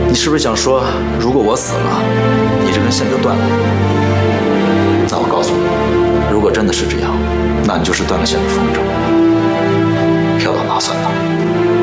你是不是想说，如果我死了，你这根线就断了？那我告诉你，如果真的是这样，那你就是断了线的风筝，飘到哪算哪。